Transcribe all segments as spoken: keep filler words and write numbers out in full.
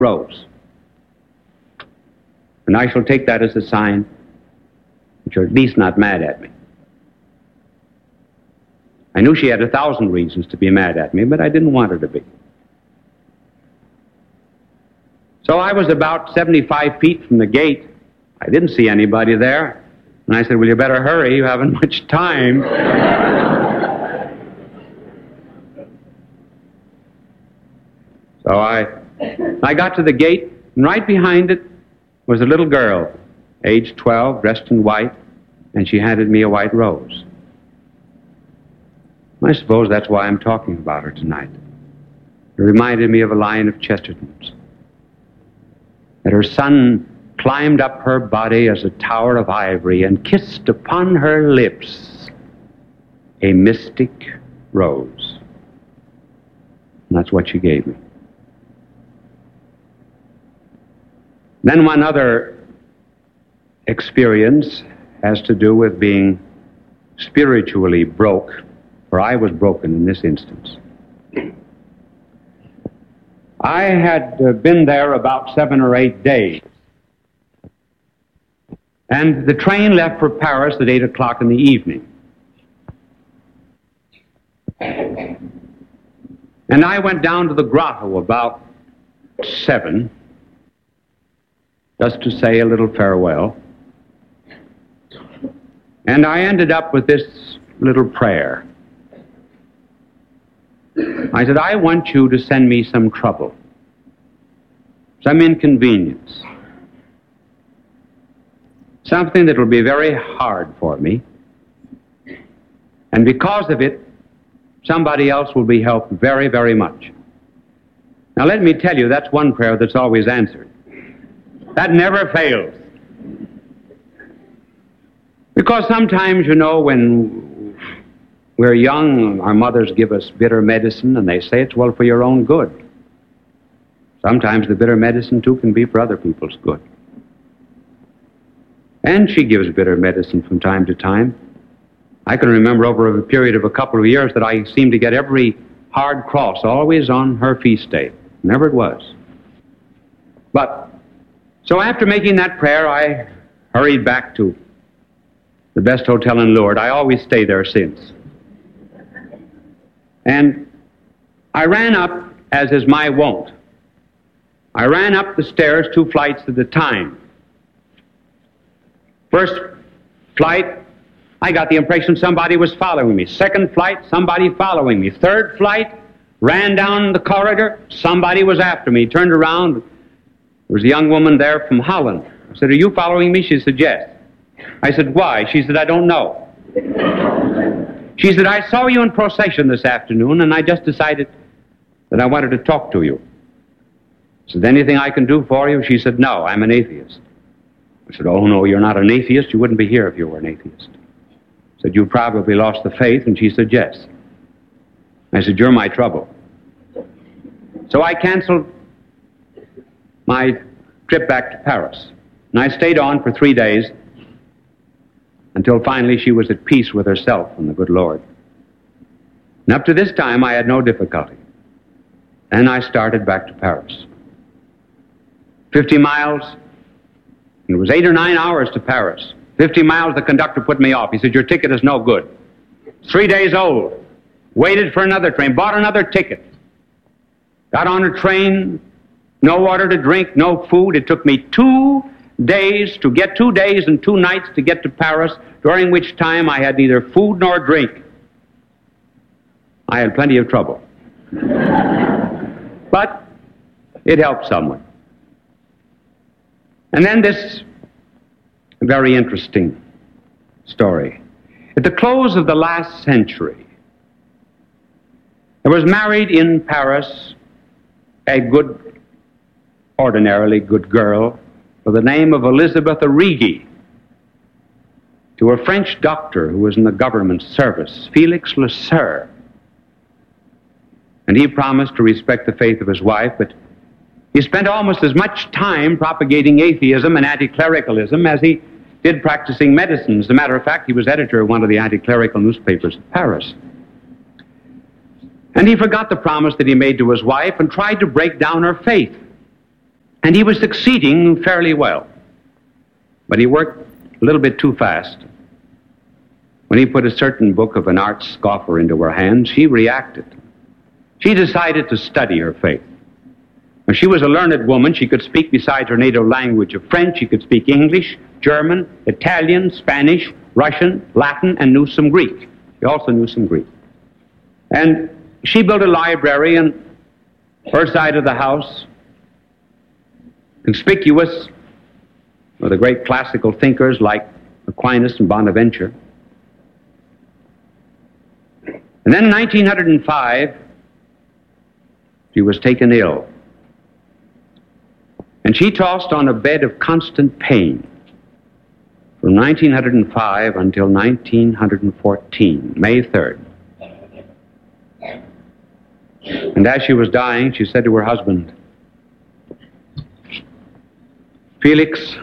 rose. And I shall take that as a sign that you're at least not mad at me. I knew she had a thousand reasons to be mad at me, but I didn't want her to be. So I was about seventy-five feet from the gate. I didn't see anybody there. And I said, well, you better hurry. You haven't much time. So I, I got to the gate, and right behind it was a little girl, age twelve, dressed in white, and she handed me a white rose. I suppose that's why I'm talking about her tonight. It reminded me of a line of Chesterton's, that her son climbed up her body as a tower of ivory and kissed upon her lips a mystic rose. And that's what she gave me. Then one other experience has to do with being spiritually broke, for I was broken in this instance. I had uh, been there about seven or eight days. And the train left for Paris at eight o'clock in the evening. And I went down to the grotto about seven, just to say a little farewell. And I ended up with this little prayer. I said, I want you to send me some trouble, some inconvenience, something that will be very hard for me, and because of it, somebody else will be helped very, very much. Now let me tell you, that's one prayer that's always answered. That never fails. Because sometimes, you know, when we're young, our mothers give us bitter medicine, and they say it's well for your own good. Sometimes the bitter medicine, too, can be for other people's good. And she gives bitter medicine from time to time. I can remember over a period of a couple of years that I seemed to get every hard cross always on her feast day. Never it was. But, so after making that prayer, I hurried back to the best hotel in Lourdes. I always stay there since. And I ran up, as is my wont. I ran up the stairs two flights at a time. First flight, I got the impression somebody was following me. Second flight, somebody following me. Third flight, ran down the corridor, somebody was after me. Turned around, there was a young woman there from Holland. I said, are you following me? She said, yes. I said, why? She said, I don't know. She said, I saw you in procession this afternoon, and I just decided that I wanted to talk to you. I said, anything I can do for you? She said, no, I'm an atheist. I said, oh, no, you're not an atheist. You wouldn't be here if you were an atheist. I said, you probably lost the faith, and she said, yes. I said, you're my trouble. So I canceled my trip back to Paris, and I stayed on for three days until finally she was at peace with herself and the good Lord. And up to this time, I had no difficulty. And I started back to Paris. Fifty miles, and it was eight or nine hours to Paris. Fifty miles, the conductor put me off. He said, your ticket is no good. Three days old. Waited for another train, bought another ticket. Got on a train, no water to drink, no food. It took me two days to get, two days and two nights to get to Paris, during which time I had neither food nor drink. I had plenty of trouble. But it helped someone. And then this very interesting story. At the close of the last century, there was married in Paris a good, ordinarily good girl by the name of Elizabeth Arrighi to a French doctor who was in the government service, Felix Lesueur. And he promised to respect the faith of his wife, but he spent almost as much time propagating atheism and anti-clericalism as he did practicing medicine. As a matter of fact, he was editor of one of the anti-clerical newspapers of Paris. And he forgot the promise that he made to his wife and tried to break down her faith. And he was succeeding fairly well. But he worked a little bit too fast. When he put a certain book of an art scoffer into her hands, she reacted. She decided to study her faith. Now, she was a learned woman. She could speak, besides her native language of French, she could speak English, German, Italian, Spanish, Russian, Latin, and knew some Greek. She also knew some Greek. And she built a library in her side of the house, conspicuous with the great classical thinkers like Aquinas and Bonaventure. And then in nineteen oh five, she was taken ill. And she tossed on a bed of constant pain from nineteen oh five until nineteen fourteen, May third. And as she was dying, she said to her husband, "Felix,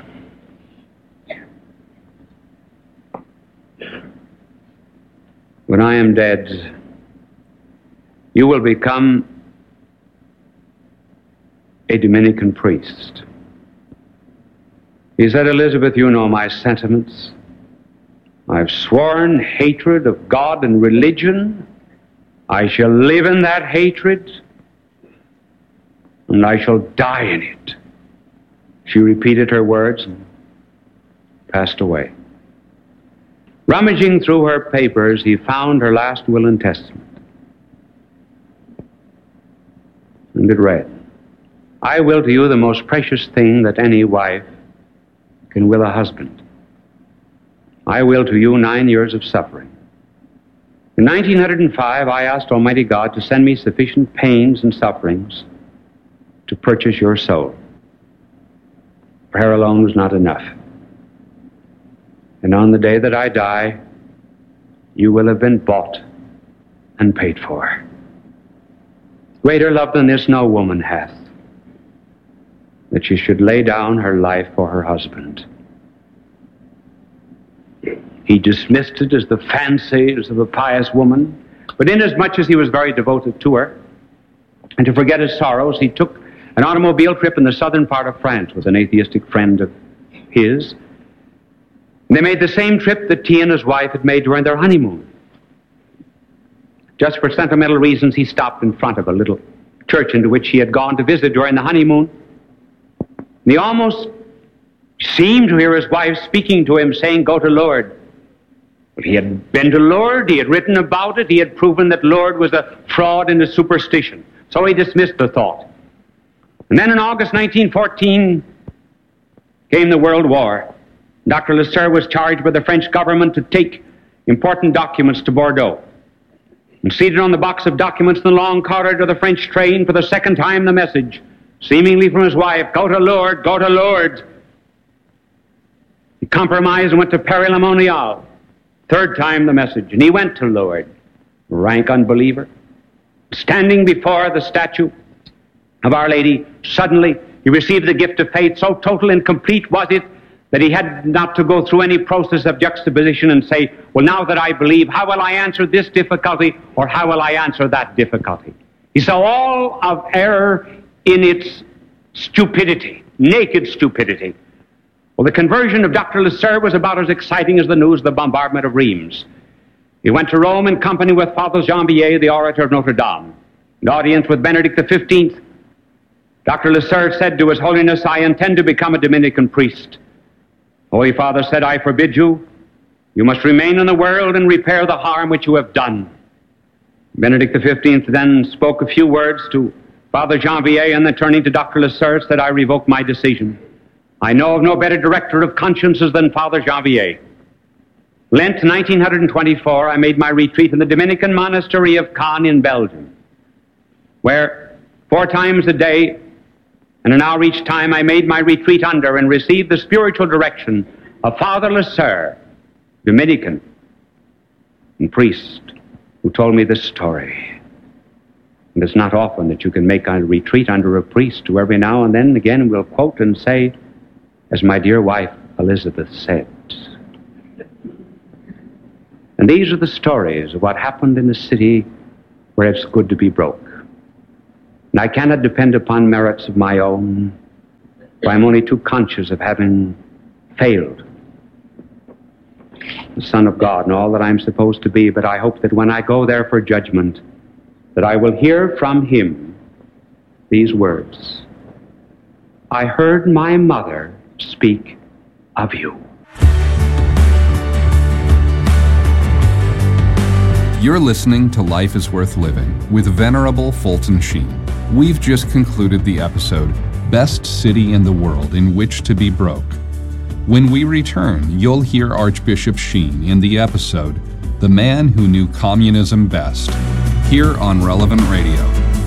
when I am dead, you will become a Dominican priest." He said, "Elizabeth, you know my sentiments. I've sworn hatred of God and religion. I shall live in that hatred, and I shall die in it." She repeated her words and passed away. Rummaging through her papers, he found her last will and testament. And it read, "I will to you the most precious thing that any wife can will a husband. I will to you nine years of suffering. In nineteen oh five, I asked Almighty God to send me sufficient pains and sufferings to purchase your soul. Prayer alone was not enough. And on the day that I die, you will have been bought and paid for. Greater love than this no woman hath, that she should lay down her life for her husband." He dismissed it as the fancies of a pious woman, but inasmuch as he was very devoted to her, and to forget his sorrows, he took an automobile trip in the southern part of France with an atheistic friend of his. They made the same trip that he and his wife had made during their honeymoon. Just for sentimental reasons, he stopped in front of a little church into which he had gone to visit during the honeymoon. And he almost seemed to hear his wife speaking to him, saying, "Go to Lourdes." But he had been to Lourdes, he had written about it, he had proven that Lourdes was a fraud and a superstition. So he dismissed the thought. And then in August nineteen fourteen came the World War. Doctor Lasserre was charged by the French government to take important documents to Bordeaux. And seated on the box of documents in the long corridor of the French train, for the second time the message, seemingly from his wife, "Go to Lourdes, go to Lourdes." He compromised and went to Paris-le-Monial. Third time the message, and he went to Lourdes. Rank unbeliever. Standing before the statue of Our Lady, suddenly he received the gift of faith. So total and complete was it that he had not to go through any process of juxtaposition and say, "Well, now that I believe, how will I answer this difficulty, or how will I answer that difficulty?" He saw all of error in its stupidity, naked stupidity. Well, the conversion of Doctor Lasserre was about as exciting as the news of the bombardment of Reims. He went to Rome in company with Father Janvier, the orator of Notre Dame. In audience with Benedict the fifteenth, Doctor Lasserre said to His Holiness, "I intend to become a Dominican priest." Holy Father said, "I forbid you. You must remain in the world and repair the harm which you have done." Benedict the fifteenth then spoke a few words to Father Janvier, and then turning to Doctor Lasserre said, "I revoke my decision. I know of no better director of consciences than Father Janvier." Lent nineteen twenty-four, I made my retreat in the Dominican monastery of Caen in Belgium, where four times a day and an hour each time I made my retreat under and received the spiritual direction of Father Lasserre, Dominican and priest, who told me this story. And it's not often that you can make a retreat under a priest who every now and then again will quote and say, "As my dear wife Elizabeth said." And these are the stories of what happened in the city where it's good to be broke. And I cannot depend upon merits of my own. For I'm only too conscious of having failed the Son of God and all that I'm supposed to be, but I hope that when I go there for judgment, that I will hear from him these words: I heard my mother speak of you. You're listening to Life is Worth Living with Venerable Fulton Sheen. We've just concluded the episode, Best City in the World in Which to Be Broke. When we return, you'll hear Archbishop Sheen in the episode, The Man Who Knew Communism Best, here on Relevant Radio.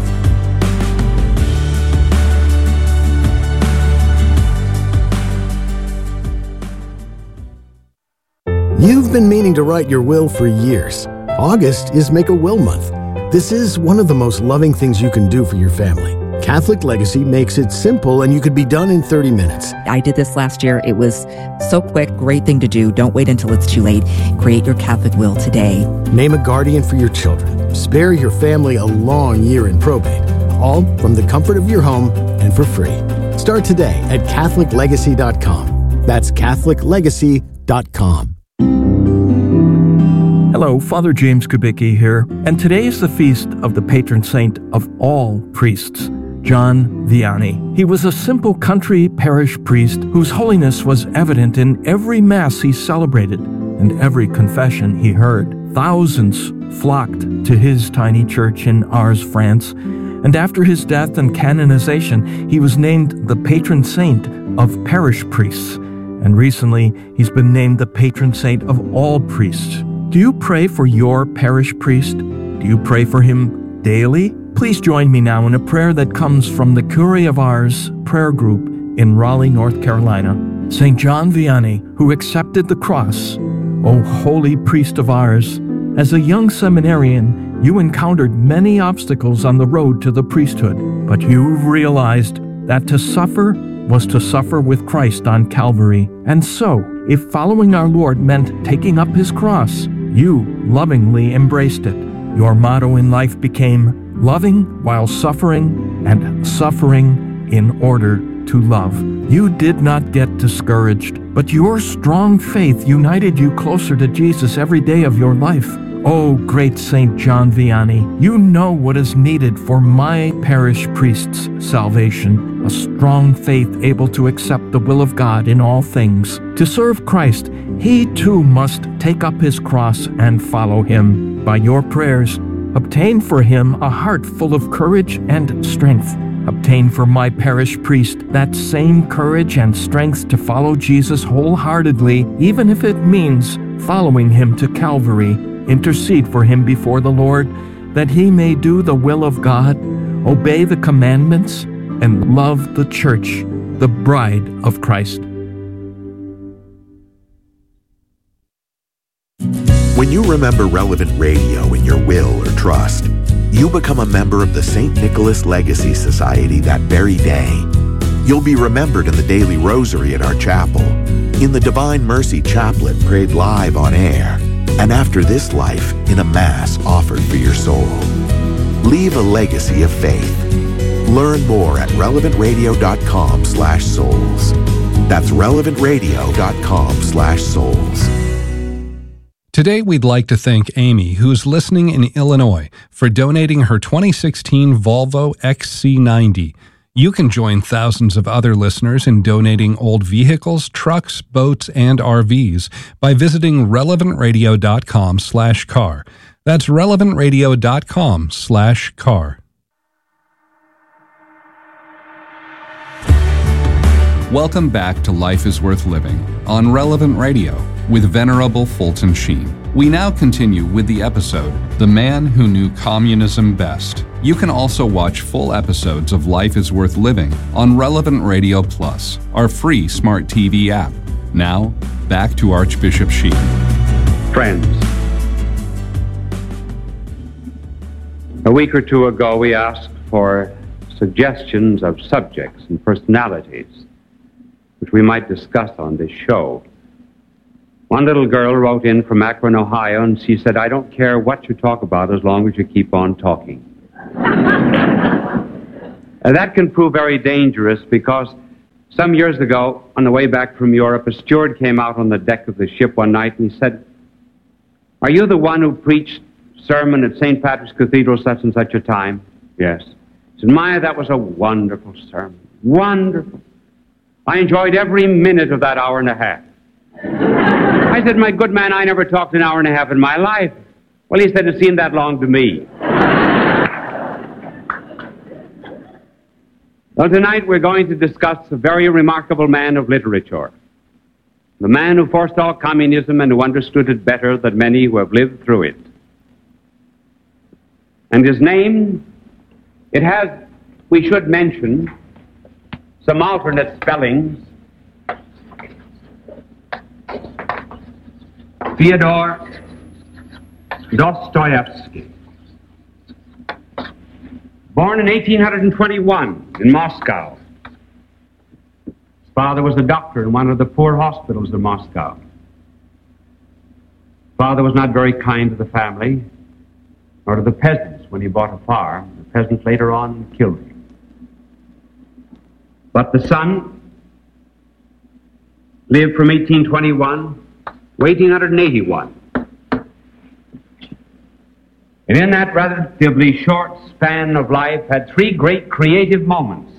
You've been meaning to write your will for years. August is Make a Will Month. This is one of the most loving things you can do for your family. Catholic Legacy makes it simple, and you could be done in thirty minutes. I did this last year. It was so quick, great thing to do. Don't wait until it's too late. Create your Catholic will today. Name a guardian for your children. Spare your family a long year in probate. All from the comfort of your home and for free. Start today at Catholic Legacy dot com. That's Catholic Legacy dot com. Hello, Father James Kubicki here, and today is the feast of the patron saint of all priests, John Vianney. He was a simple country parish priest whose holiness was evident in every Mass he celebrated and every confession he heard. Thousands flocked to his tiny church in Ars, France, and after his death and canonization, he was named the patron saint of parish priests, and recently he's been named the patron saint of all priests. Do you pray for your parish priest? Do you pray for him daily? Please join me now in a prayer that comes from the Curé of Ars prayer group in Raleigh, North Carolina. Saint John Vianney, who accepted the cross, O holy priest of Ars, as a young seminarian, you encountered many obstacles on the road to the priesthood, but you realized that to suffer was to suffer with Christ on Calvary. And so, if following our Lord meant taking up his cross, you lovingly embraced it. Your motto in life became loving while suffering and suffering in order to love. You did not get discouraged, but your strong faith united you closer to Jesus every day of your life. Oh, great Saint John Vianney, you know what is needed for my parish priest's salvation, a strong faith able to accept the will of God in all things. To serve Christ, he too must take up his cross and follow him. By your prayers, obtain for him a heart full of courage and strength. Obtain for my parish priest that same courage and strength to follow Jesus wholeheartedly, even if it means following him to Calvary. Intercede for him before the Lord, that he may do the will of God, obey the commandments, and love the church, the bride of Christ. When you remember Relevant Radio in your will or trust, you become a member of the Saint Nicholas Legacy Society that very day. You'll be remembered in the daily rosary at our chapel, in the Divine Mercy Chaplet prayed live on air, and after this life in a Mass offered for your soul. Leave a legacy of faith. Learn more at relevant radio dot com slash souls. That's relevant radio dot com slash souls. Today, we'd like to thank Amy, who's listening in Illinois, for donating her twenty sixteen Volvo X C ninety. You can join thousands of other listeners in donating old vehicles, trucks, boats, and R Vs by visiting relevant radio dot com slash car. That's relevant radio dot com slash car. Welcome back to Life is Worth Living on Relevant Radio with Venerable Fulton Sheen. We now continue with the episode, The Man Who Knew Communism Best. You can also watch full episodes of Life is Worth Living on Relevant Radio Plus, our free smart T V app. Now, back to Archbishop Sheen. Friends, a week or two ago we asked for suggestions of subjects and personalities which we might discuss on this show. One little girl wrote in from Akron, Ohio, and she said, I don't care what you talk about as long as you keep on talking. And that can prove very dangerous because Some years ago, on the way back from Europe, a steward came out on the deck of the ship one night and he said, "Are you the one who preached sermon at Saint Patrick's Cathedral such and such a time?" "Yes." He said, "My, that was a wonderful sermon. Wonderful. I enjoyed every minute of that hour and a half." I said, "My good man, I never talked an hour and a half in my life." Well, he said, "It seemed that long to me." Well, tonight we're going to discuss a very remarkable man of literature. The man who foresaw communism and who understood it better than many who have lived through it. And his name, it has, we should mention, some alternate spellings. Fyodor Dostoevsky. Born in eighteen twenty-one in Moscow. His father was a doctor in one of the poor hospitals of Moscow. His father was not very kind to the family, or to the peasants when he bought a farm. The peasants later on killed him. But the son lived from eighteen twenty-one to eighteen eighty-one. And in that relatively short span of life had three great creative moments.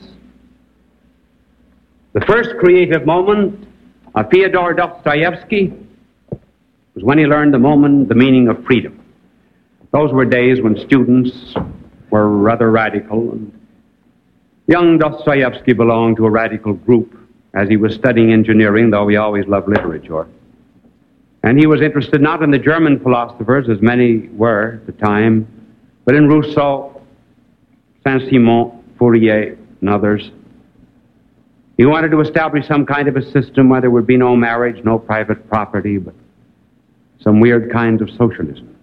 The first creative moment of Fyodor Dostoevsky was when he learned the moment, the meaning of freedom. Those were days when students were rather radical, and young Dostoevsky belonged to a radical group as he was studying engineering, though he always loved literature. And he was interested not in the German philosophers, as many were at the time, but in Rousseau, Saint-Simon, Fourier, and others. He wanted to establish some kind of a system where there would be no marriage, no private property, but some weird kind of socialism.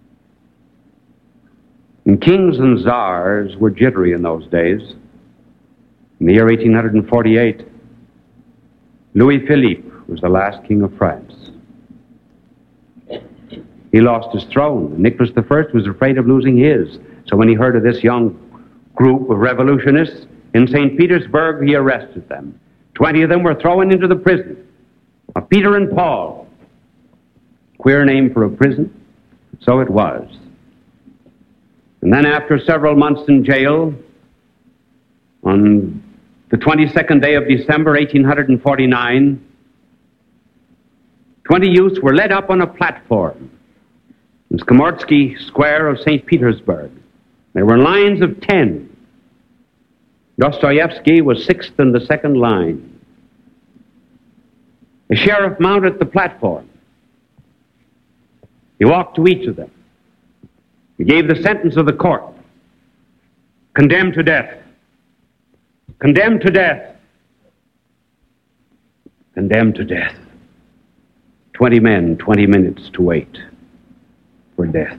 And kings and czars were jittery in those days. In the year eighteen forty-eight, Louis Philippe was the last king of France. He lost his throne. Nicholas the First was afraid of losing his. So when he heard of this young group of revolutionists in Saint Petersburg, he arrested them. Twenty of them were thrown into the prison of Peter and Paul. Queer name for a prison. So it was. And then after several months in jail, on the twenty-second day of December, eighteen forty-nine, twenty youths were led up on a platform in Skomorsky Square of Saint Petersburg. There were lines of ten. Dostoevsky was sixth in the second line. The sheriff mounted the platform. He walked to each of them. He gave the sentence of the court. Condemned to death. Condemned to death. Condemned to death. Twenty men, twenty minutes to wait for death.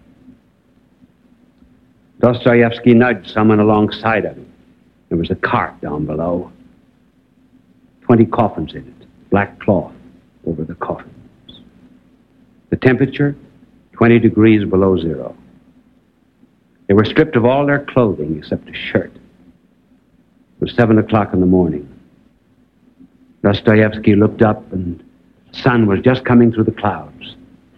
Dostoevsky nudged someone alongside of him. There was a cart down below. Twenty coffins in it, black cloth over the coffins. The temperature, twenty degrees below zero. They were stripped of all their clothing except a shirt. It was seven o'clock in the morning. Dostoevsky looked up and the sun was just coming through the clouds.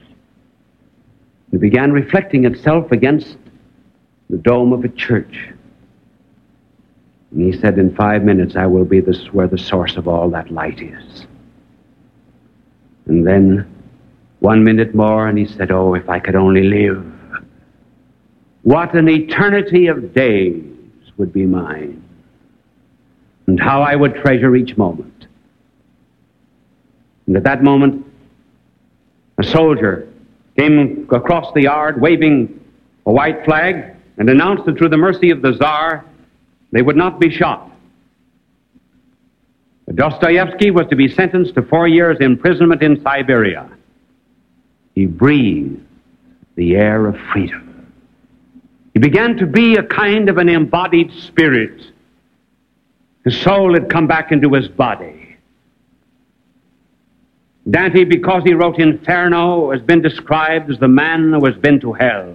It began reflecting itself against the dome of a church. And he said, in five minutes, I will be this, where the source of all that light is. And then one minute more, and he said, oh, if I could only live. What an eternity of days would be mine. And how I would treasure each moment. And at that moment, a soldier came across the yard waving a white flag and announced that through the mercy of the Tsar, they would not be shot. But Dostoevsky was to be sentenced to four years imprisonment in Siberia. He breathed the air of freedom. He began to be a kind of an embodied spirit. His soul had come back into his body. Dante, because he wrote Inferno, has been described as the man who has been to hell.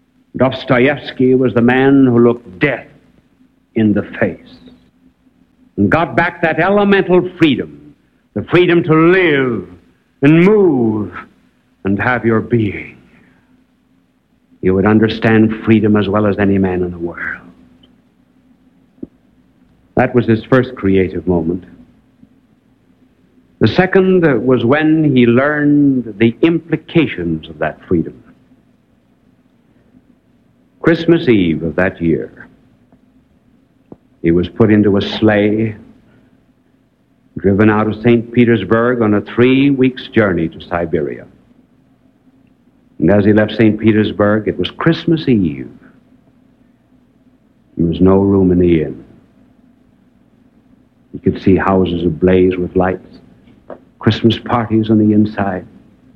Dostoevsky was the man who looked death in the face. and got back that elemental freedom, the freedom to live and move and have your being, you would understand freedom as well as any man in the world. That was his first creative moment. The second was when he learned the implications of that freedom. Christmas Eve of that year, he was put into a sleigh, driven out of Saint Petersburg on a three weeks journey to Siberia. And as he left Saint Petersburg, it was Christmas Eve. There was no room in the inn. You could see houses ablaze with lights, Christmas parties on the inside.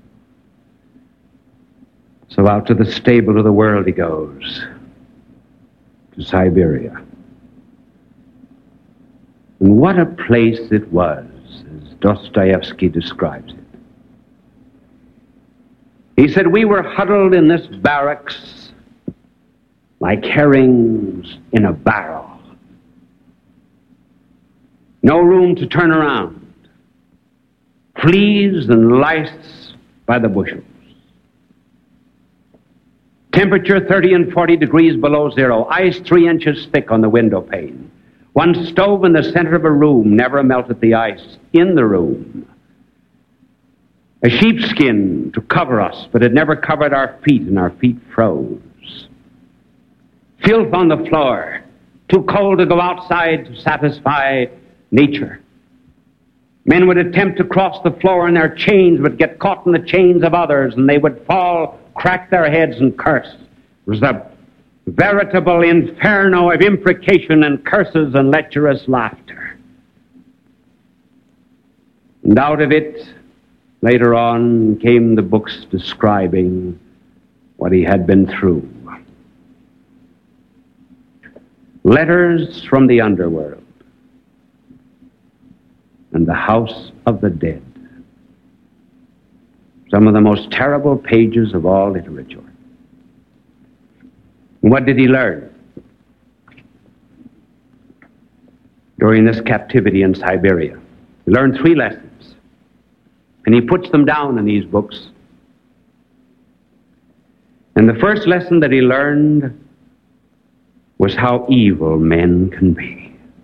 So out to the stable of the world he goes, to Siberia. And what a place it was, as Dostoevsky describes it. He said, we were huddled in this barracks like herrings in a barrel. No room to turn around. Fleas and lice by the bushels. Temperature thirty and forty degrees below zero. Ice three inches thick on the window pane. One stove in the center of a room never melted the ice in the room. A sheepskin to cover us, but it never covered our feet, and our feet froze. Filth on the floor, too cold to go outside to satisfy nature. Men would attempt to cross the floor and their chains would get caught in the chains of others, and they would fall, crack their heads, and curse. It was a veritable inferno of imprecation and curses and lecherous laughter. And out of it, later on, came the books describing what he had been through. Letters from the underworld and the house of the dead. Some of the most terrible pages of all literature. What did he learn during this captivity in Siberia? He learned three lessons, and he puts them down in these books. And the first lesson that he learned was how evil men can be.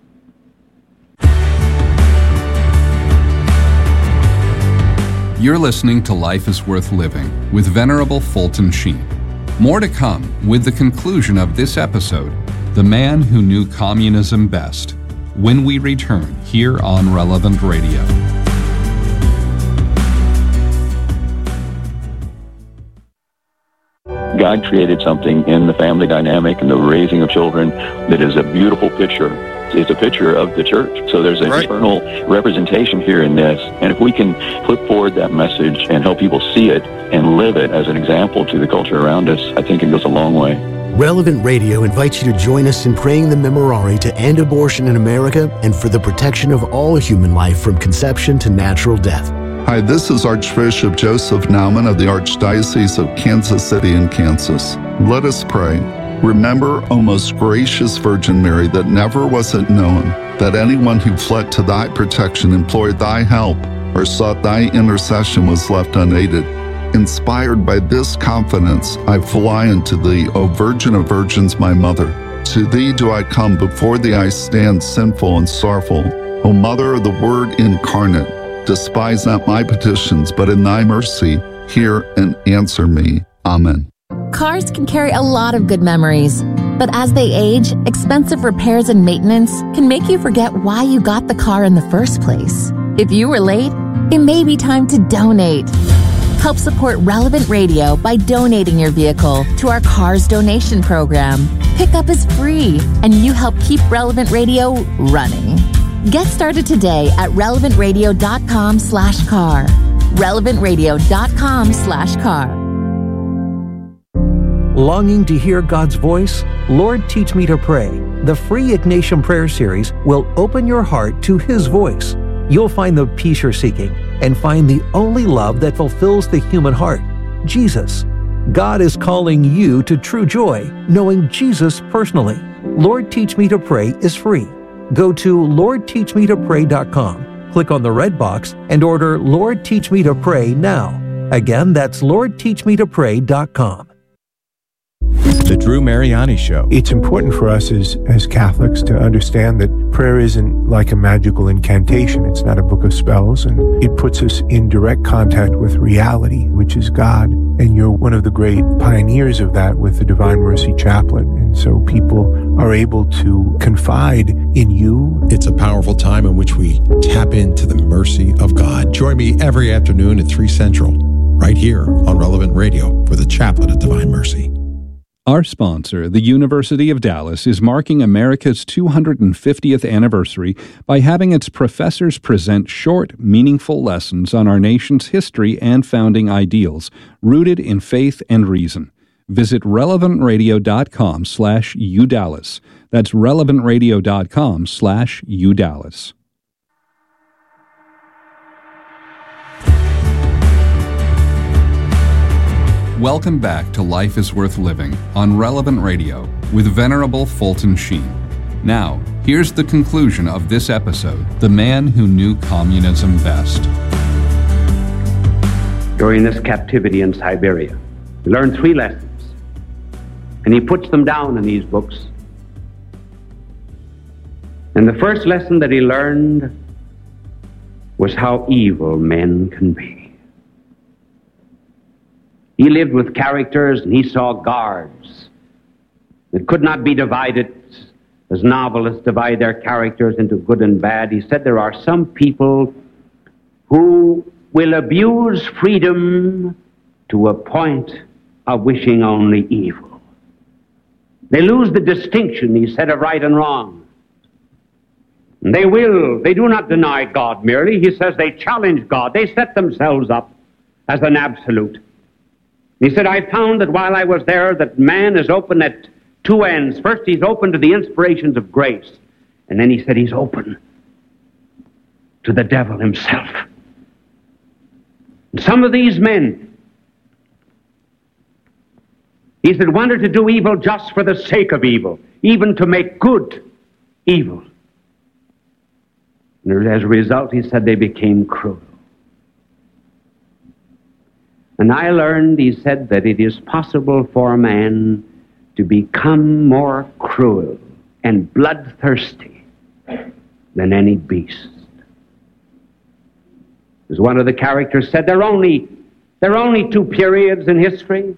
You're listening to Life is Worth Living with Venerable Fulton Sheen. More to come with the conclusion of this episode, The Man Who Knew Communism Best, when we return here on Relevant Radio. God created something in the family dynamic and the raising of children that is a beautiful picture. It's a picture of the church. So there's an right. eternal representation here in this. And if we can put forward that message and help people see it and live it as an example to the culture around us, I think it goes a long way. Relevant Radio invites you to join us in praying the Memorare to end abortion in America and for the protection of all human life from conception to natural death. Hi, this is Archbishop Joseph Naumann of the Archdiocese of Kansas City in Kansas. Let us pray. Remember, O most gracious Virgin Mary, that never was it known that anyone who fled to thy protection, implored thy help, or sought thy intercession was left unaided. Inspired by this confidence, I fly unto thee, O Virgin of Virgins, my Mother. To thee do I come, before thee I stand sinful and sorrowful. O Mother of the Word incarnate, despise not my petitions, but in thy mercy hear and answer me. Amen. Cars can carry a lot of good memories, but as they age, expensive repairs and maintenance can make you forget why you got the car in the first place. If you were late, it may be time to donate. Help support Relevant Radio by donating your vehicle to our Cars Donation Program. Pickup is free, and you help keep Relevant Radio running. Get started today at relevant radio dot com slash car. relevant radio dot com slash car. Longing to hear God's voice? Lord, Teach Me to Pray. The free Ignatian Prayer Series will open your heart to His voice. You'll find the peace you're seeking and find the only love that fulfills the human heart, Jesus. God is calling you to true joy, knowing Jesus personally. Lord, Teach Me to Pray is free. Go to lord teach me to pray dot com, click on the red box, and order Lord Teach Me to Pray now. Again, that's lord teach me to pray dot com. The Drew Mariani Show. It's important for us as, as Catholics to understand that prayer isn't like a magical incantation. It's not a book of spells, and it puts us in direct contact with reality, which is God. And you're one of the great pioneers of that with the Divine Mercy Chaplet. And so people are able to confide in you. It's a powerful time in which we tap into the mercy of God. Join me every afternoon at three Central, right here on Relevant Radio for the Chaplet of Divine Mercy. Our sponsor, the University of Dallas, is marking America's two hundred fiftieth anniversary by having its professors present short, meaningful lessons on our nation's history and founding ideals, rooted in faith and reason. Visit relevant radio dot com slash U Dallas. That's relevant radio dot com slash U Dallas. Welcome back to Life is Worth Living on Relevant Radio with Venerable Fulton Sheen. Now, here's the conclusion of this episode, The Man Who Knew Communism Best. During this captivity in Siberia, he learned three lessons, and he puts them down in these books. And the first lesson that he learned was how evil men can be. He lived with characters, and he saw guards that could not be divided as novelists divide their characters into good and bad. He said there are some people who will abuse freedom to a point of wishing only evil. They lose the distinction, he said, of right and wrong. And they will, they do not deny God merely. He says they challenge God. They set themselves up as an absolute. He said, I found that while I was there, that man is open at two ends. First, he's open to the inspirations of grace. And then he said he's open to the devil himself. And some of these men, he said, wanted to do evil just for the sake of evil, even to make good evil. And as a result, he said, they became cruel. And I learned, he said, that it is possible for a man to become more cruel and bloodthirsty than any beast. As one of the characters said, there are only, there are only two periods in history.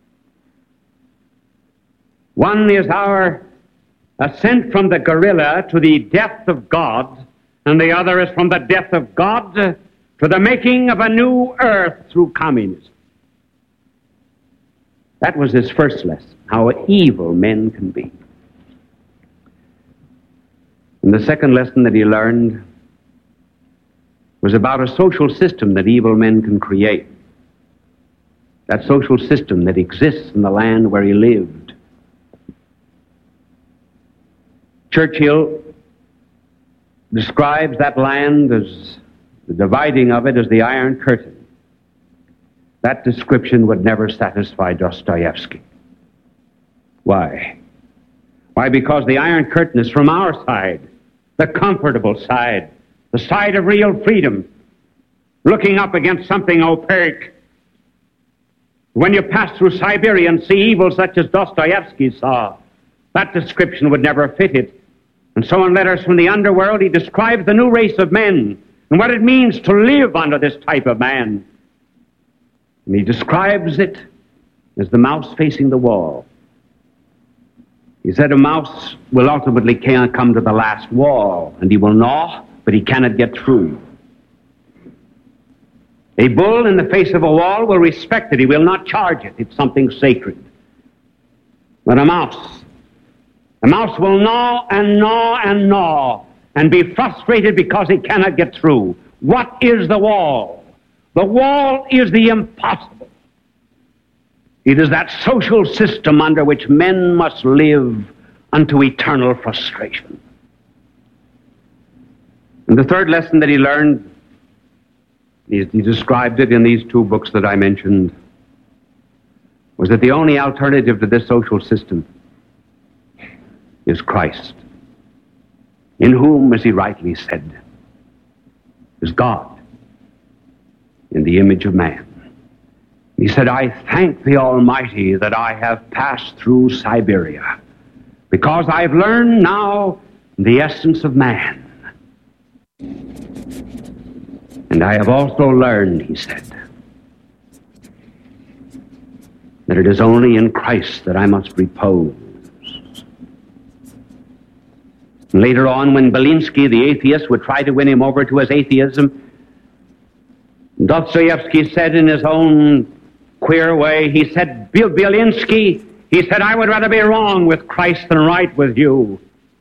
One is our ascent from the gorilla to the death of God, and the other is from the death of God to the making of a new earth through communism. That was his first lesson, how evil men can be. And the second lesson that he learned was about a social system that evil men can create. That social system that exists in the land where he lived. Churchill describes that land as the dividing of it as the Iron Curtain. That description would never satisfy Dostoevsky. Why? Why? Because the Iron Curtain is from our side, the comfortable side, the side of real freedom, looking up against something opaque. When you pass through Siberia and see evil such as Dostoevsky saw, that description would never fit it. And so in Letters from the Underworld, he describes the new race of men and what it means to live under this type of man. And he describes it as the mouse facing the wall. He said a mouse will ultimately come to the last wall, and he will gnaw, but he cannot get through. A bull in the face of a wall will respect it. He will not charge it. It's something sacred. But a mouse, a mouse will gnaw and gnaw and gnaw and be frustrated because he cannot get through. What is the wall? The wall is the impossible. It is that social system under which men must live unto eternal frustration. And the third lesson that he learned, he, he described it in these two books that I mentioned, was that the only alternative to this social system is Christ. in whom, as he rightly said, is God in the image of man. He said, I thank the Almighty that I have passed through Siberia, because I've learned now the essence of man. And I have also learned, he said, that it is only in Christ that I must repose. Later on, when Belinsky, the atheist, would try to win him over to his atheism, Dostoevsky said in his own queer way, he said, Bill Belinsky, he said, I would rather be wrong with Christ than right with you.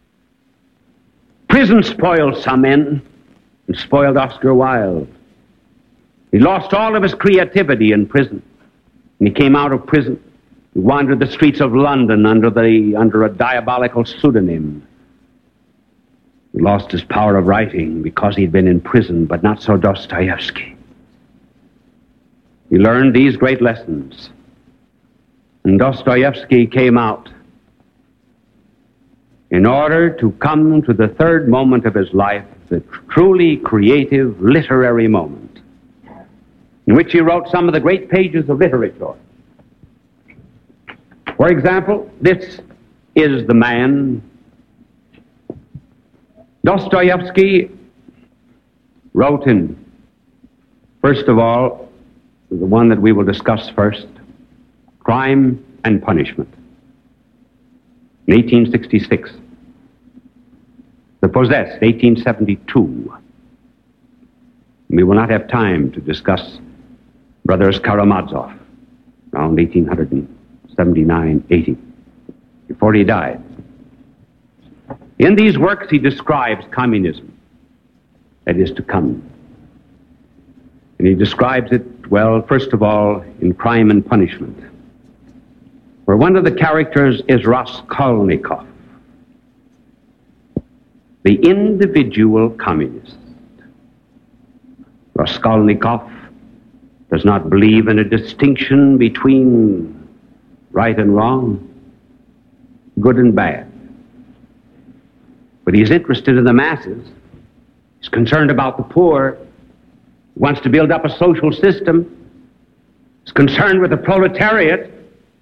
Prison spoiled some men and spoiled Oscar Wilde. He lost all of his creativity in prison. And he came out of prison. He wandered the streets of London under, the, under a diabolical pseudonym. He lost his power of writing because he'd been in prison, but not so Dostoevsky. He learned these great lessons. And Dostoevsky came out in order to come to the third moment of his life, the truly creative literary moment, in which he wrote some of the great pages of literature. For example, this is the man. Dostoevsky wrote in, first of all, the one that we will discuss first, Crime and Punishment, in eighteen sixty-six. The Possessed, eighteen seventy-two. We will not have time to discuss Brothers Karamazov, around eighteen seventy-nine eighty, before he died. In these works, he describes communism that is to come. And he describes it, well, first of all, in Crime and Punishment, where one of the characters is Raskolnikov, the individual communist. Raskolnikov does not believe in a distinction between right and wrong, good and bad. But he's interested in the masses. He's concerned about the poor. He wants to build up a social system. He's concerned with the proletariat.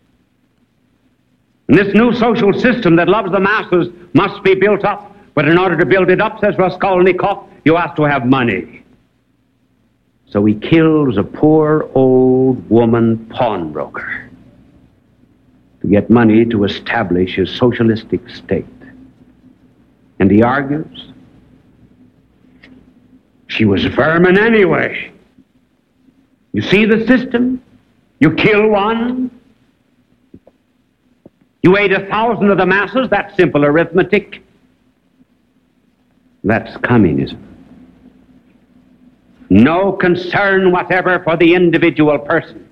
And this new social system that loves the masses must be built up. But in order to build it up, says Raskolnikov, you have to have money. So he kills a poor old woman pawnbroker to get money to establish his socialistic state. And he argues, she was vermin anyway. You see the system? You kill one. You ate a thousand of the masses. That's simple arithmetic. That's communism. No concern whatever for the individual person.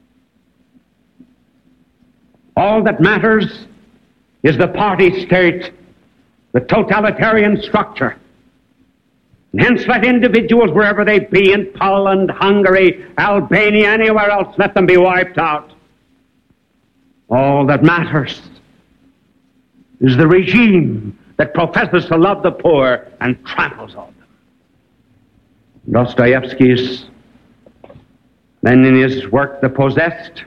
All that matters is the party state, the totalitarian structure. And hence let individuals, wherever they be, in Poland, Hungary, Albania, anywhere else, let them be wiped out. All that matters is the regime that professes to love the poor and tramples on them. Dostoevsky's, then in his work, The Possessed,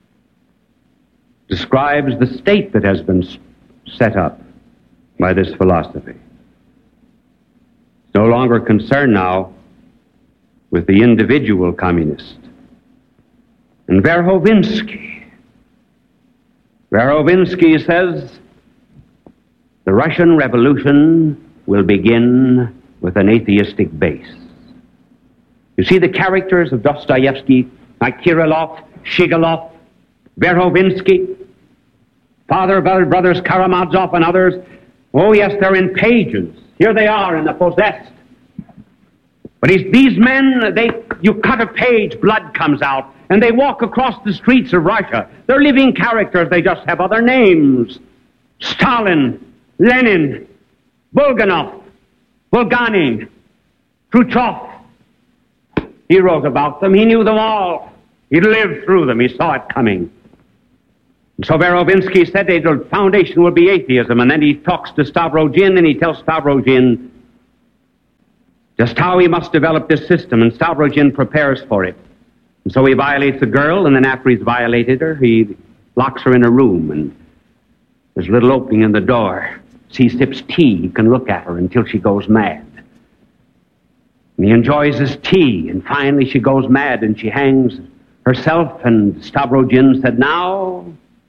describes the state that has been set up by this philosophy. It's no longer concerned now with the individual communist. And Verhovinsky, Verhovinsky says, the Russian Revolution will begin with an atheistic base. You see the characters of Dostoevsky, like Kirillov, Shigalov, Verhovinsky, Father Brothers Karamazov and others. Oh yes, they're in pages. Here they are in The Possessed. But he's, these men, they, you cut a page, blood comes out, and they walk across the streets of Russia. They're living characters, they just have other names. Stalin, Lenin, Bulganov, Bulganin, Khrushchev. He wrote about them, he knew them all. He lived through them, he saw it coming. So Verovinsky said that the foundation will be atheism, and then he talks to Stavrogin, and he tells Stavrogin just how he must develop this system, and Stavrogin prepares for it. And so he violates the girl, and then after he's violated her, he locks her in a room, and there's a little opening in the door. As he sips tea, he can look at her until she goes mad. And he enjoys his tea, and finally she goes mad, and she hangs herself, and Stavrogin said, now...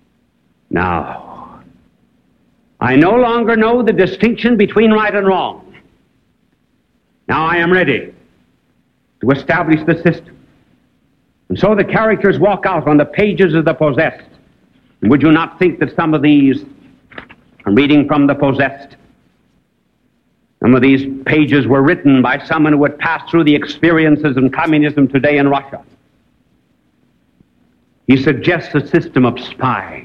Now, I no longer know the distinction between right and wrong. Now I am ready to establish the system. And so the characters walk out on the pages of The Possessed. And would you not think that some of these, I'm reading from The Possessed, some of these pages were written by someone who had passed through the experiences of communism today in Russia. He suggests a system of spying.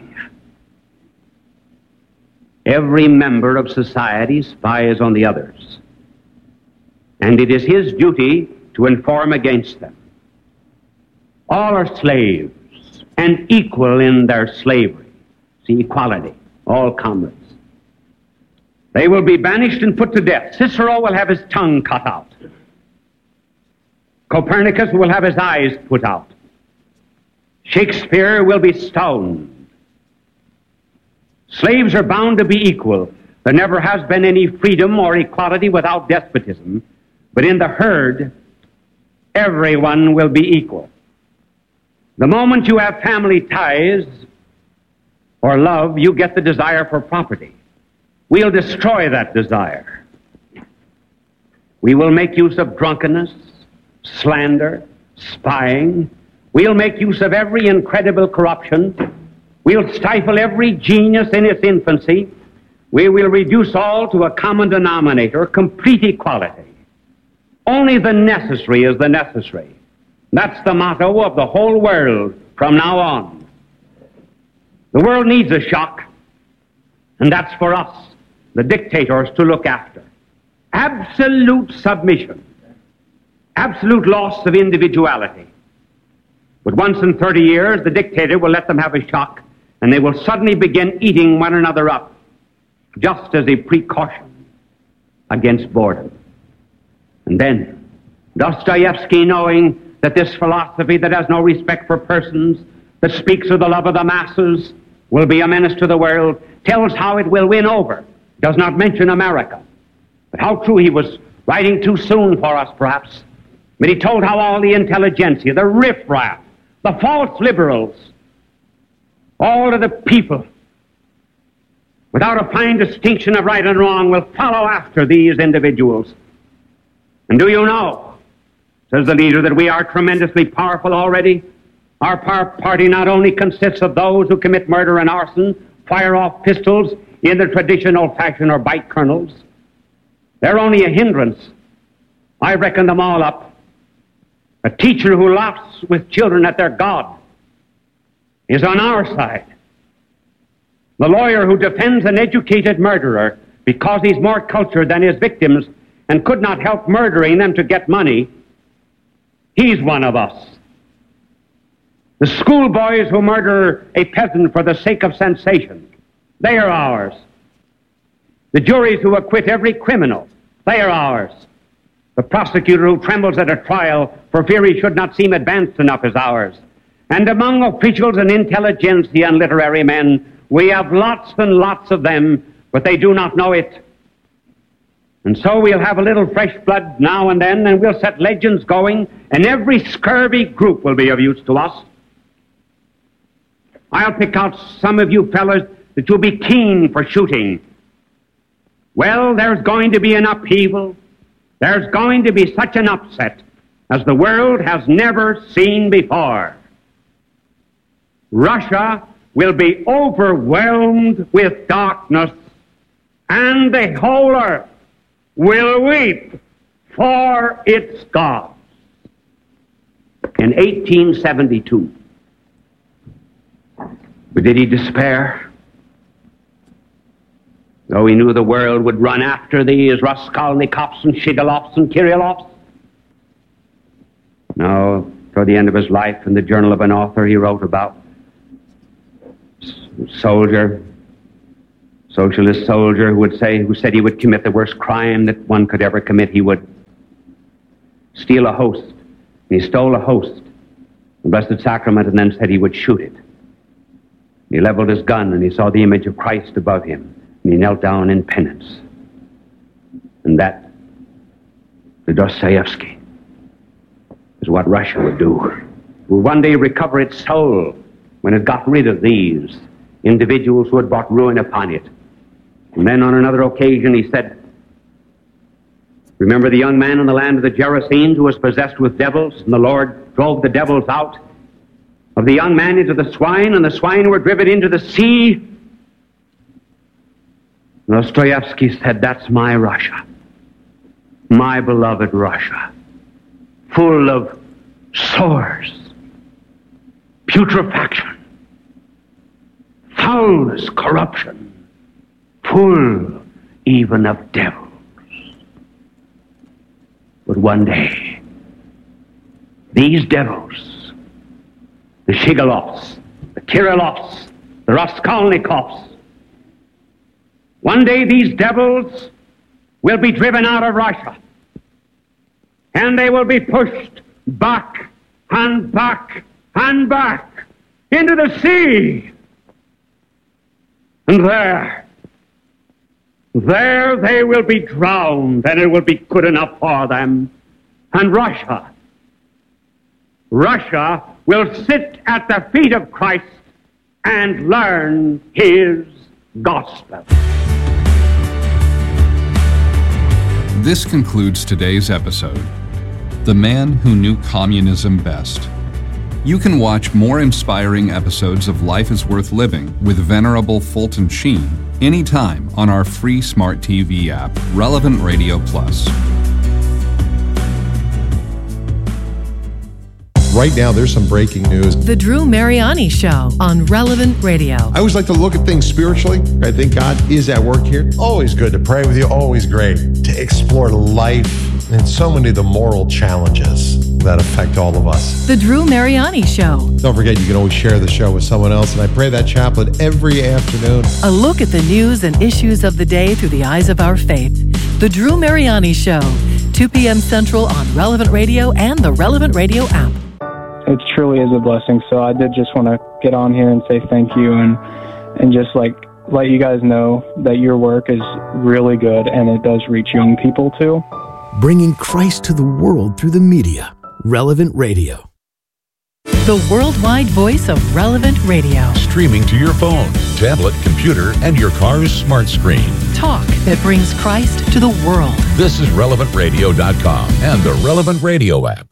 Every member of society spies on the others, and it is his duty to inform against them. All are slaves and equal in their slavery. See, equality, all comrades. They will be banished and put to death. Cicero will have his tongue cut out. Copernicus will have his eyes put out. Shakespeare will be stoned. Slaves are bound to be equal. There never has been any freedom or equality without despotism, but in the herd, everyone will be equal. The moment you have family ties or love, you get the desire for property. We'll destroy that desire. We will make use of drunkenness, slander, spying. We'll make use of every incredible corruption. We'll stifle every genius in its infancy. We will reduce all to a common denominator, complete equality. Only the necessary is the necessary. That's the motto of the whole world from now on. The world needs a shock, and that's for us, the dictators, to look after. Absolute submission, absolute loss of individuality. But once in thirty years, the dictator will let them have a shock, and they will suddenly begin eating one another up, just as a precaution against boredom. And then, Dostoevsky, knowing that this philosophy that has no respect for persons, that speaks of the love of the masses, will be a menace to the world, tells how it will win over, does not mention America. But how true he was, writing too soon for us, perhaps. But he told how all the intelligentsia, the riffraff, the false liberals, all of the people, without a fine distinction of right and wrong, will follow after these individuals. And do you know, says the leader, that we are tremendously powerful already? Our party not only consists of those who commit murder and arson, fire off pistols in the traditional fashion, or bite colonels. They're only a hindrance. I reckon them all up. A teacher who laughs with children at their God is on our side. The lawyer who defends an educated murderer because he's more cultured than his victims and could not help murdering them to get money, he's one of us. The schoolboys who murder a peasant for the sake of sensation, they are ours. The juries who acquit every criminal, they are ours. The prosecutor who trembles at a trial for fear he should not seem advanced enough is ours. And among officials and intelligentsia and literary men, we have lots and lots of them, but they do not know it. And so we'll have a little fresh blood now and then, and we'll set legends going, and every scurvy group will be of use to us. I'll pick out some of you fellows that you'll be keen for shooting. Well, there's going to be an upheaval. There's going to be such an upset as the world has never seen before. Russia will be overwhelmed with darkness, and the whole earth will weep for its gods. In eighteen seventy-two, but did he despair? Though he knew the world would run after these Raskolnikovs and Shigalovs and Kirillovs? No, toward the end of his life, in the Journal of an Author, he wrote about soldier, socialist soldier who would say, who said he would commit the worst crime that one could ever commit. He would steal a host. He stole a host, the Blessed Sacrament, and then said he would shoot it. He leveled his gun and he saw the image of Christ above him, and he knelt down in penance. And that, the Dostoevsky, is what Russia would do. It would one day recover its soul when it got rid of these individuals who had brought ruin upon it. And then on another occasion he said, remember the young man in the land of the Gerasenes who was possessed with devils, and the Lord drove the devils out of the young man into the swine, and the swine were driven into the sea? Dostoevsky said, that's my Russia, my beloved Russia, full of sores, putrefaction, foulness, corruption, full even of devils. But one day, these devils, the Shigalovs, the Kirillovs, the Raskolnikovs, one day these devils will be driven out of Russia, and they will be pushed back and back and back into the sea. And there, there they will be drowned, and it will be good enough for them. And Russia, Russia will sit at the feet of Christ and learn his gospel. This concludes today's episode, The Man Who Knew Communism Best. You can watch more inspiring episodes of Life is Worth Living with Venerable Fulton Sheen anytime on our free smart T V app, Relevant Radio Plus. Right now, there's some breaking news. The Drew Mariani Show on Relevant Radio. I always like to look at things spiritually. I think God is at work here. Always good to pray with you. Always great to explore life and so many of the moral challenges that affect all of us. The Drew Mariani Show. Don't forget, you can always share the show with someone else. And I pray that chaplet every afternoon. A look at the news and issues of the day through the eyes of our faith. The Drew Mariani Show. two p.m. Central on Relevant Radio and the Relevant Radio app. It truly is a blessing. So I did just want to get on here and say thank you and and just like let you guys know that your work is really good and it does reach young people too. Bringing Christ to the world through the media. Relevant Radio. The worldwide voice of Relevant Radio. Streaming to your phone, tablet, computer, and your car's smart screen. Talk that brings Christ to the world. This is relevant radio dot com and the Relevant Radio app.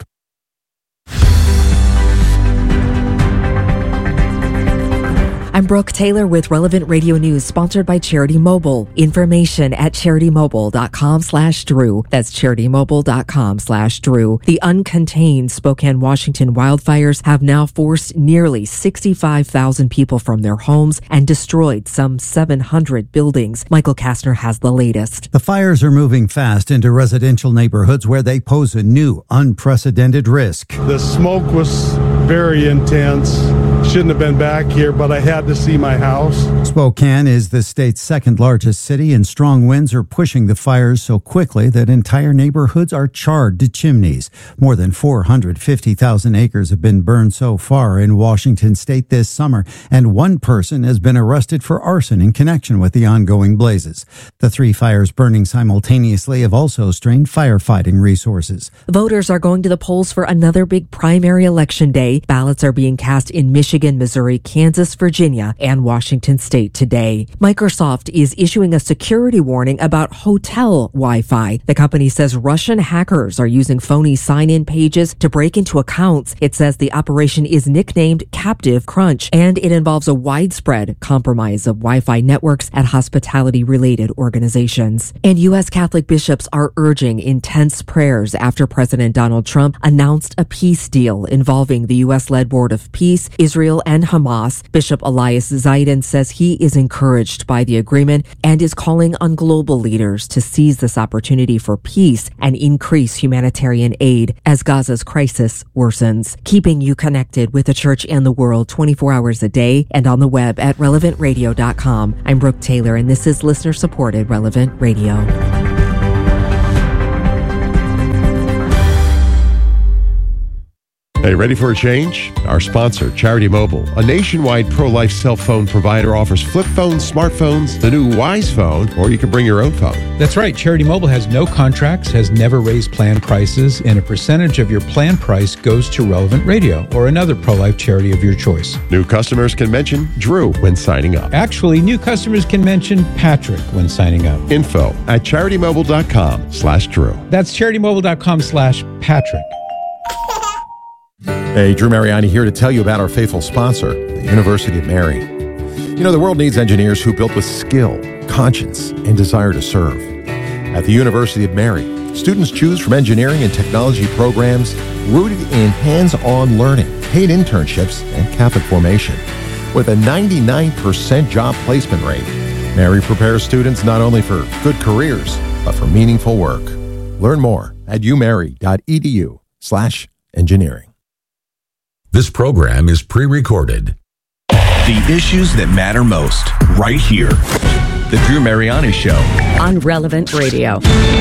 I'm Brooke Taylor with Relevant Radio News, sponsored by Charity Mobile. Information at charity mobile dot com slash Drew. That's charity mobile dot com slash Drew. The uncontained Spokane, Washington wildfires have now forced nearly sixty-five thousand people from their homes and destroyed some seven hundred buildings. Michael Kastner has the latest. The fires are moving fast into residential neighborhoods where they pose a new, unprecedented risk. The smoke was very intense. Shouldn't have been back here, but I had to see my house. Spokane is the state's second largest city, and strong winds are pushing the fires so quickly that entire neighborhoods are charred to chimneys. More than four hundred fifty thousand acres have been burned so far in Washington state this summer, and one person has been arrested for arson in connection with the ongoing blazes. The three fires burning simultaneously have also strained firefighting resources. Voters are going to the polls for another big primary election day. Ballots are being cast in Michigan, Missouri, Kansas, Virginia, and Washington state today. Microsoft is issuing a security warning about hotel Wi-Fi. The company says Russian hackers are using phony sign-in pages to break into accounts. It says the operation is nicknamed Captive Crunch, and it involves a widespread compromise of Wi-Fi networks at hospitality-related organizations. And U S Catholic bishops are urging intense prayers after President Donald Trump announced a peace deal involving the U S-led Board of Peace, Israel, and Hamas. Bishop Elias Zayden says he is encouraged by the agreement and is calling on global leaders to seize this opportunity for peace and increase humanitarian aid as Gaza's crisis worsens. Keeping you connected with the church and the world twenty-four hours a day and on the web at relevant radio dot com. I'm Brooke Taylor, and this is listener-supported Relevant Radio. Hey, ready for a change? Our sponsor, Charity Mobile, a nationwide pro-life cell phone provider, offers flip phones, smartphones, the new Wise phone, or you can bring your own phone. That's right. Charity Mobile has no contracts, has never raised plan prices, and a percentage of your plan price goes to Relevant Radio or another pro-life charity of your choice. New customers can mention Drew when signing up. Actually, new customers can mention Patrick when signing up. Info at charitymobile.com slash Drew. That's charitymobile.com slash Patrick. Hey, Drew Mariani here to tell you about our faithful sponsor, the University of Mary. You know, the world needs engineers who built with skill, conscience, and desire to serve. At the University of Mary, students choose from engineering and technology programs rooted in hands-on learning, paid internships, and Catholic formation. With a ninety-nine percent job placement rate, Mary prepares students not only for good careers, but for meaningful work. Learn more at umary.edu slash engineering. This program is pre-recorded. The issues that matter most, right here. The Drew Mariani Show. On Relevant Radio.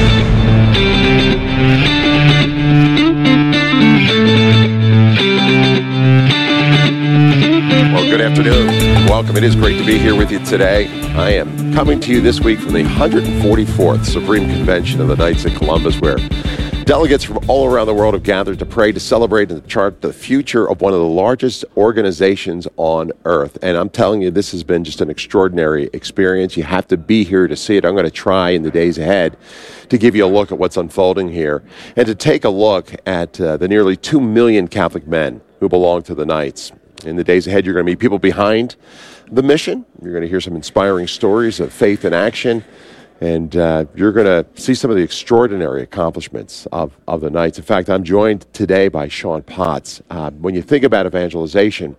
Well, good afternoon. Welcome. It is great to be here with you today. I am coming to you this week from the one hundred forty-fourth Supreme Convention of the Knights of Columbus, where delegates from all around the world have gathered to pray, to celebrate, and to chart the future of one of the largest organizations on earth. And I'm telling you, this has been just an extraordinary experience. You have to be here to see it. I'm going to try in the days ahead to give you a look at what's unfolding here and to take a look at uh, the nearly two million Catholic men who belong to the Knights. In the days ahead, you're going to meet people behind the mission. You're going to hear some inspiring stories of faith in action. And uh, you're going to see some of the extraordinary accomplishments of, of the Knights. In fact, I'm joined today by Sean Potts. Uh, when you think about evangelization,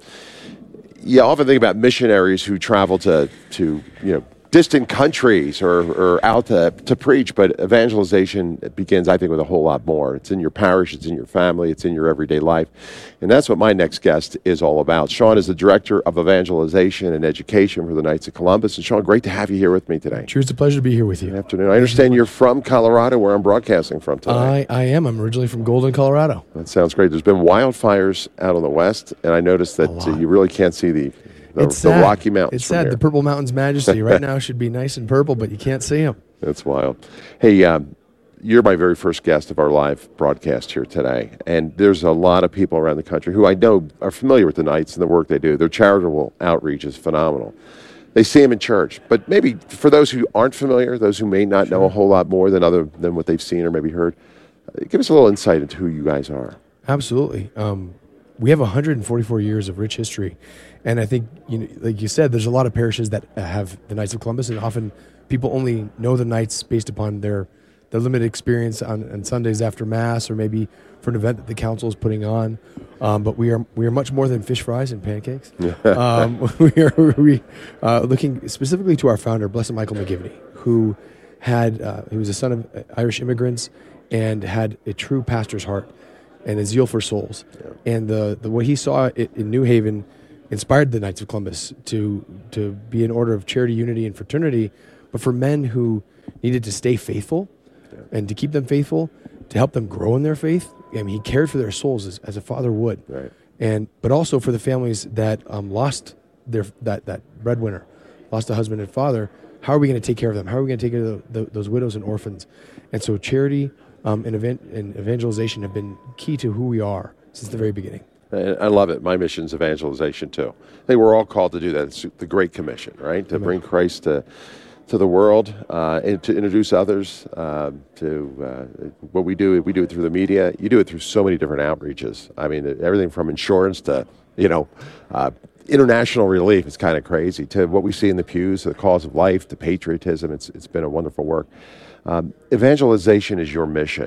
you often think about missionaries who travel to, to you know, distant countries or, or out to, to preach, but evangelization begins, I think, with a whole lot more. It's in your parish, it's in your family, it's in your everyday life. And that's what my next guest is all about. Sean is the Director of Evangelization and Education for the Knights of Columbus. And Sean, great to have you here with me today. Sure, it's a pleasure to be here with you. Good afternoon. I understand you're from Colorado, where I'm broadcasting from today. I, I am. I'm originally from Golden, Colorado. That sounds great. There's been wildfires out on the west, and I noticed that uh, you really can't see the The, it's the sad. Rocky Mountains. It's sad. Here. The Purple Mountains Majesty right now should be nice and purple, but you can't see them. That's wild. Hey, um, you're my very first guest of our live broadcast here today, and there's a lot of people around the country who I know are familiar with the Knights and the work they do. Their charitable outreach is phenomenal. They see them in church, but maybe for those who aren't familiar, those who may not sure. know a whole lot more than other than what they've seen or maybe heard, uh, give us a little insight into who you guys are. Absolutely. Um, we have one hundred forty-four years of rich history. And I think, you know, like you said, there's a lot of parishes that have the Knights of Columbus, and often people only know the Knights based upon their, their limited experience on, on Sundays after Mass, or maybe for an event that the council is putting on. Um, but we are we are much more than fish fries and pancakes. um, we are we, uh, looking specifically to our founder, Blessed Michael McGivney, who had uh, he was a son of Irish immigrants and had a true pastor's heart and a zeal for souls. Yeah. And the, the what he saw in, in New Haven inspired the Knights of Columbus to to be an order of charity, unity, and fraternity, but for men who needed to stay faithful yeah. and to keep them faithful, to help them grow in their faith. I mean, he cared for their souls as, as a father would, right. and but also for the families that um, lost their that that breadwinner, lost a husband and father. How are we going to take care of them? How are we going to take care of the, the, those widows and orphans? And so, charity um, and, event, and evangelization have been key to who we are since the very beginning. I love it. My mission's evangelization, too. I think we're all called to do that. It's the Great Commission, right? To Amen. Bring Christ to to the world uh, and to introduce others uh, to uh, what we do. We do it through the media. You do it through so many different outreaches. I mean, everything from insurance to, you know, uh, international relief. It's kind of crazy. To what we see in the pews, to the cause of life, to patriotism. It's It's been a wonderful work. Um, evangelization is your mission.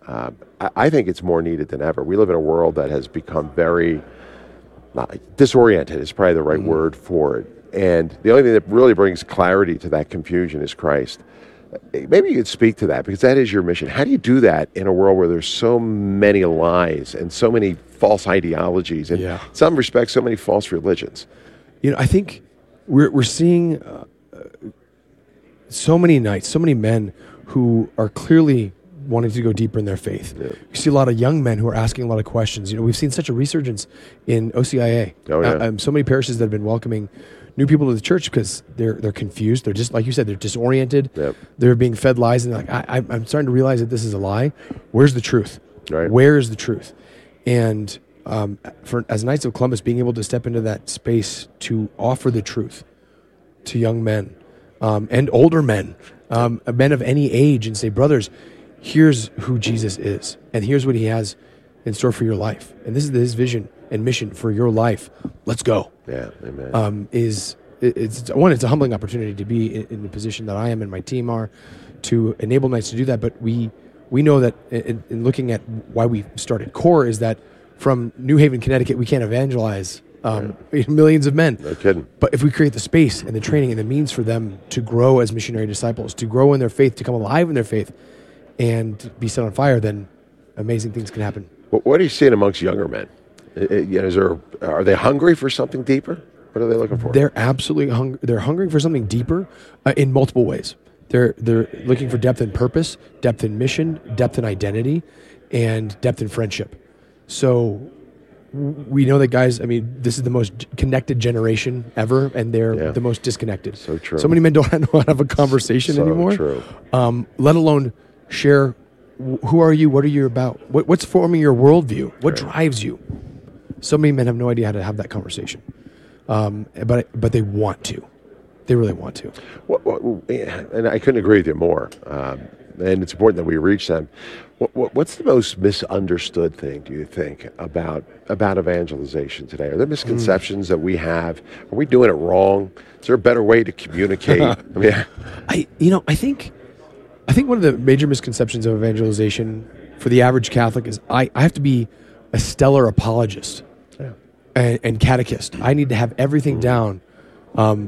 Uh, I, I think it's more needed than ever. We live in a world that has become very uh, disoriented is probably the right mm-hmm. word for it. And the only thing that really brings clarity to that confusion is Christ. Maybe you could speak to that, because that is your mission. How do you do that in a world where there's so many lies and so many false ideologies and yeah. in some respects so many false religions? You know, I think we're we're seeing uh, so many knights, so many men who are clearly wanting to go deeper in their faith. Yeah. You see a lot of young men who are asking a lot of questions. You know, we've seen such a resurgence in O C I A. Oh, yeah. uh, um, so many parishes that have been welcoming new people to the church because they're they're confused. They're just, like you said, they're disoriented. Yep. They're being fed lies, and they're like, I, I'm starting to realize that this is a lie. Where's the truth? Right. Where is the truth? And um, for as Knights of Columbus, being able to step into that space to offer the truth to young men um, and older men, um, men of any age, and say, brothers, here's who Jesus is, and here's what he has in store for your life, and this is his vision and mission for your life. Let's go. Yeah, amen. Um, is it, it's one, it's a humbling opportunity to be in, in the position that I am and my team are, to enable Knights to do that. But we we know that in, in looking at why we started CORE is that from New Haven, Connecticut, we can't evangelize um, yeah. millions of men. No kidding. But if we create the space and the training and the means for them to grow as missionary disciples, to grow in their faith, to come alive in their faith, and be set on fire, then amazing things can happen. What, what are you seeing amongst younger men? Is there, are they hungry for something deeper? What are they looking for? They're absolutely hungry. They're hungering for something deeper uh, in multiple ways. They're they're looking for depth in purpose, depth in mission, depth in identity, and depth in friendship. So we know that, guys, I mean, this is the most connected generation ever, and they're yeah. the most disconnected. So true. So many men don't know how to have a conversation so anymore. True. Um, let alone share, who are you? What are you about? What, what's forming your worldview? What right. drives you? So many men have no idea how to have that conversation, um, but but they want to. They really want to. What, what, and I couldn't agree with you more. Um, and it's important that we reach them. What, what, what's the most misunderstood thing, do you think, about about evangelization today? Are there misconceptions mm. that we have? Are we doing it wrong? Is there a better way to communicate? I mean, I you know I think I think one of the major misconceptions of evangelization for the average Catholic is I, I have to be a stellar apologist. And, and catechist. I need to have everything down. Um,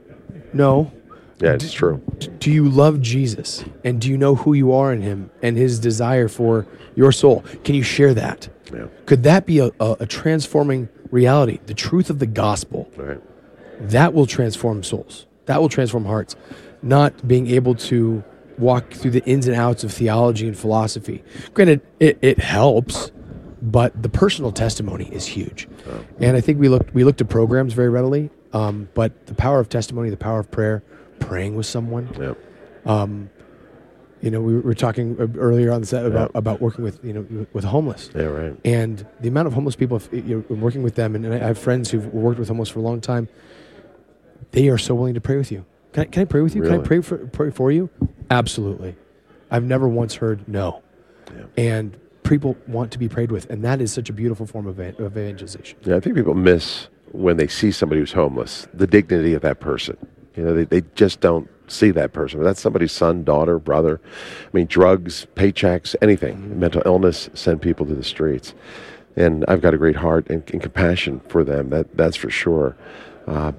no. Yeah, it's true. Do you love Jesus? And do you know who you are in him and his desire for your soul? Can you share that? Yeah. Could that be a, a, a transforming reality? The truth of the gospel. Right. That will transform souls. That will transform hearts. Not being able to walk through the ins and outs of theology and philosophy. Granted, it, it helps. But the personal testimony is huge, oh. and I think we looked we looked at programs very readily. Um, but the power of testimony, the power of prayer, praying with someone. Yep. Um, you know, we were talking earlier on the set about, yep. about working with you know with homeless. Yeah, right. And the amount of homeless people, if, you know, working with them, and I have friends who've worked with homeless for a long time. They are so willing to pray with you. Can I, can I pray with you? Really? Can I pray for pray for you? Absolutely. I've never once heard no. Yeah. And people want to be prayed with, and that is such a beautiful form of evangelization. Yeah, I think people miss when they see somebody who's homeless, the dignity of that person. You know, they, they just don't see that person. That's somebody's son, daughter, brother. I mean, drugs, paychecks, anything, mm-hmm. mental illness send people to the streets. And I've got a great heart and, and compassion for them, that that's for sure. Uh,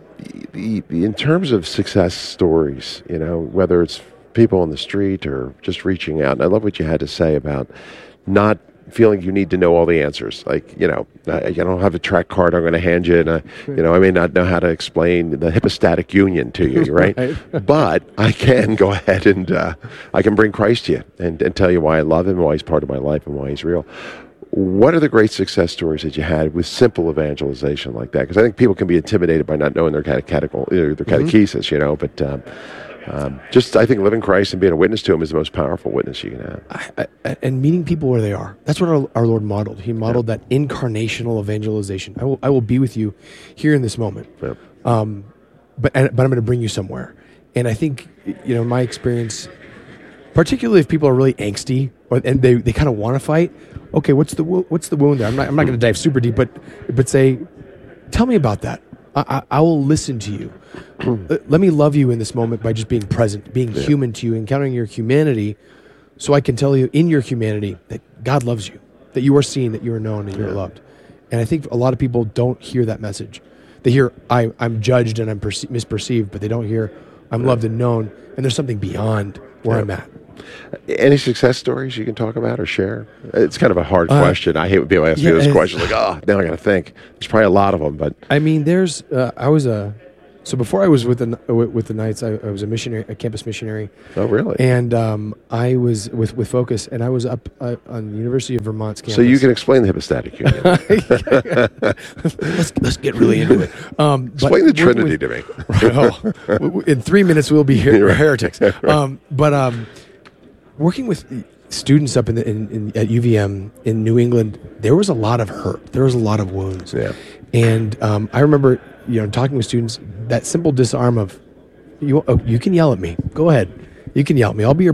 in terms of success stories, you know, whether it's people on the street or just reaching out, and I love what you had to say about not feeling you need to know all the answers. Like, you know, I, I don't have a track card I'm going to hand you, and I, you know, I may not know how to explain the hypostatic union to you, right? right. But I can go ahead and uh, I can bring Christ to you and, and tell you why I love him, why he's part of my life, and why he's real. What are the great success stories that you had with simple evangelization like that? Because I think people can be intimidated by not knowing their catechetical, their catechesis, mm-hmm. you know, but um, Um, just, I think living Christ and being a witness to him is the most powerful witness you can have. I, I, and meeting people where they are. That's what our, our Lord modeled. He modeled yeah. that incarnational evangelization. I will, I will be with you here in this moment. Yeah. Um, but, and, but I'm going to bring you somewhere. And I think, you know, my experience, particularly if people are really angsty or, and they, they kind of want to fight. Okay, what's the what's the wound there? I'm not I'm not going to dive super deep, but but say, tell me about that. I, I, I will listen to you. Let me love you in this moment by just being present, being yeah. human to you, encountering your humanity, so I can tell you in your humanity that God loves you, that you are seen, that you are known, and you're Yeah. loved. And I think a lot of people don't hear that message. They hear, I, I'm judged and I'm perce- misperceived, but they don't hear, I'm loved and known, and there's something beyond where Yeah. I'm at. Any success stories you can talk about or share? It's kind of a hard Uh, question. I hate when people ask yeah, me this it's- question. Like, oh, now I got to think. There's probably a lot of them, but I mean, there's, uh, I was a, so before I was with the uh, with the Knights, I, I was a missionary, a campus missionary. Oh, really? And um, I was with, with Focus, and I was up uh, on the University of Vermont's campus. so you can explain the hypostatic union. let's let's get really into it. Um, but Explain the working Trinity with- to me. Right, oh, w- w- in three minutes, we'll be her- Right. heretics. Right. Um, but um, working with students up in, the, in, in at U V M in New England, there was a lot of hurt. There was a lot of wounds. Yeah. And um, I remember, you know, talking with students, that simple disarm of, you, oh, you can yell at me. Go ahead. You can yell at me. I'll be your